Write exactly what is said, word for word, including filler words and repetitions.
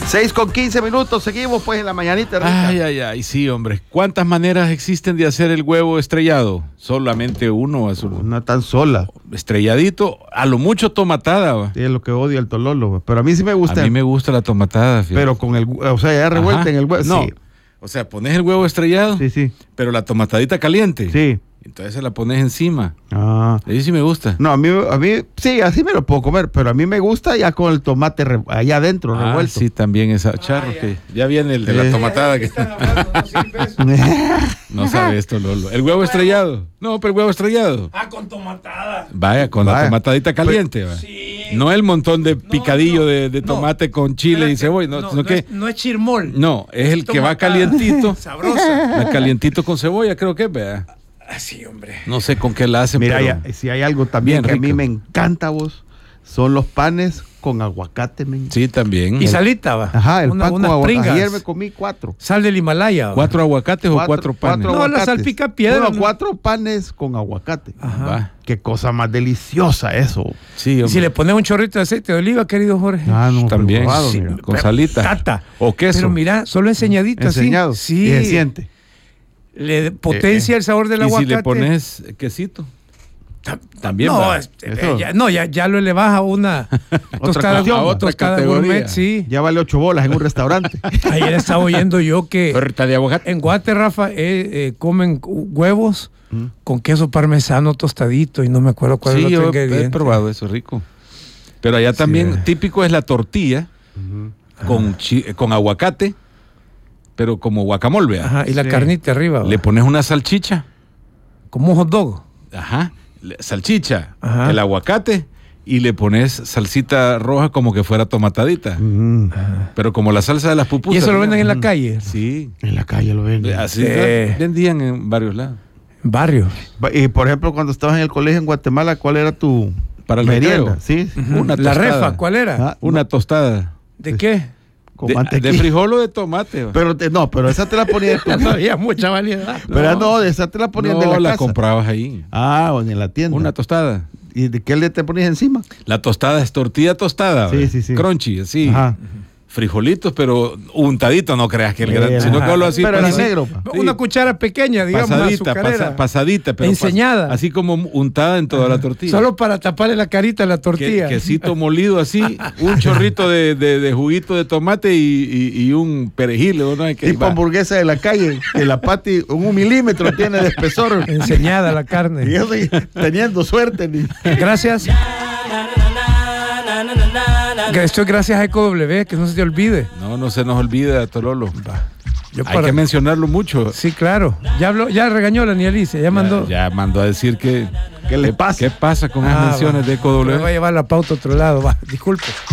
seis con quince minutos, seguimos pues en la mañanita rica. Ay, ay, ay, sí, hombre. ¿Cuántas maneras existen de hacer el huevo estrellado? Solamente uno, azul. Una tan sola. Estrelladito, a lo mucho tomatada. Va. Sí, es lo que odia el tololo, va. Pero a mí sí me gusta. A mí me gusta la tomatada, fíjate. Pero con el, o sea, ya revuelta. Ajá. En el huevo. No, sí. O sea, pones el huevo estrellado, sí, sí. Pero la tomatadita caliente. Sí. Entonces se la pones encima. Ah. Ahí sí me gusta. No, a mí, a mí, sí, así me lo puedo comer, pero a mí me gusta ya con el tomate re, allá adentro, ah, revuelto. Sí, también esa charro, ah, ya. que ya viene el de eh. la tomatada. Que... no sabe esto, Lolo. El huevo estrellado. No, pero el huevo estrellado. Ah, con tomatada. Vaya, con Vaya. la tomatadita caliente. Pues, va. Sí. No el montón de picadillo no, no, de, de tomate no, con chile y cebolla. No, no, sino no, que, es, no es chirmol. No, es el que va calientito. Sabrosa. La calientito con cebolla, creo que es, vea. Así, hombre. No sé con qué la hacen. Mira, pero ya, si hay algo también que rico. A mí me encanta, vos, son los panes con aguacate. Men. Sí, también. Y salita, va. Ajá, el una, pan con aguacate. Ayer me comí cuatro. Sal del Himalaya. Va. ¿Cuatro aguacates cuatro, o cuatro panes? Cuatro no, la salpica piedra. No, no, cuatro panes con aguacate. Ajá. Va. Qué cosa más deliciosa eso. Sí, y si le pones un chorrito de aceite de oliva, querido Jorge. Ah, no, también. Probado, sí, con salita. Tata. O queso. Pero mira, solo enseñadito así. Enseñado. Sí. Y se siente. Le potencia eh, eh. el sabor del ¿Y aguacate. ¿Y si le pones quesito? También no, va. Este, eh, ya, no ya, ya lo elevas a una tostada, a otra categoría. Gourmet, sí. Ya vale ocho bolas en un restaurante. Ayer estaba oyendo yo que de aguacate. En Guate, Rafa, eh, eh, comen huevos ¿Mm? con queso parmesano tostadito y no me acuerdo cuál sí, es el otro yo ingrediente. He probado eso, rico. Pero allá también sí, típico es la tortilla uh-huh. con, chi- con aguacate, pero como guacamole. Ajá, y la sí. carnita arriba. Le pones una salchicha. Como un hot dog. Ajá. Salchicha, Ajá. el aguacate y le pones salsita roja como que fuera tomatadita. Mm. Pero como la salsa de las pupusas. ¿Y eso lo venden en la calle? Sí. En la calle lo venden. Así eh. vendían en varios lados. Varios. Y por ejemplo, cuando estabas en el colegio en Guatemala, ¿cuál era tu para el merienda? Sí. Uh-huh. Una la refa, ¿cuál era? Ah, una no. tostada. ¿De qué? Con de, de frijol o de tomate. Pero te, no, pero esa te la ponías. No había mucha variedad. Pero no, no esa te la ponías no, de la, la casa. comprabas ahí. Ah, o en la tienda. Una tostada. ¿Y de qué le te ponías encima? La tostada es tortilla tostada. Sí, sí, sí. Crunchy, así. Ajá. Frijolitos, pero untadito, no creas que el gran, sino que hablo así. Pero para el negro. Pa. Sí. Una cuchara pequeña, digamos, pasadita, pasa, pasadita, pero enseñada. Pas, así como untada en toda Ajá. la tortilla. Solo para taparle la carita a la tortilla. Que, quesito molido así, un chorrito de, de, de juguito de tomate y, y, y un perejil. ¿No? Que tipo va. Hamburguesa de la calle, que la pati un milímetro tiene de espesor. Enseñada la carne. Y yo estoy teniendo suerte. Ni... Gracias. Esto es gracias a Eco W, que no se te olvide. No, no se nos olvida, Tololo. Yo Hay para... que mencionarlo mucho. Sí, claro. Ya habló, ya regañó la Nielice, ya mandó. Ya, ya mandó a decir que ¿qué le pasa? ¿Qué pasa con ah, las menciones va. de Eco W? Me va a llevar la pauta a otro lado, va. Disculpe.